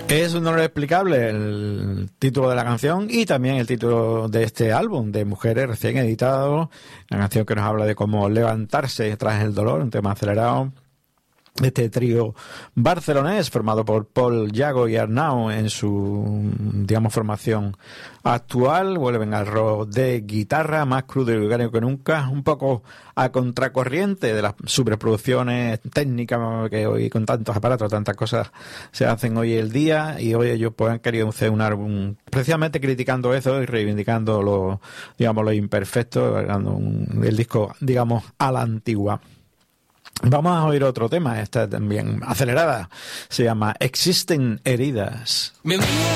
Es un honor explicable el título de la canción y también el título de este álbum de Mujeres, recién editado, una canción que nos habla de cómo levantarse tras el dolor, un tema acelerado. Este trío barcelonés formado por Paul, Yago y Arnau en su, digamos, formación actual, vuelven al rock de guitarra más crudo y orgánico que nunca, un poco a contracorriente de las superproducciones técnicas que hoy con tantos aparatos, tantas cosas se hacen hoy el día, y hoy ellos pues han querido hacer un álbum precisamente criticando eso y reivindicando lo, digamos, lo imperfecto, el disco, digamos, a la antigua. Vamos a oír otro tema, esta también acelerada, se llama Existen heridas.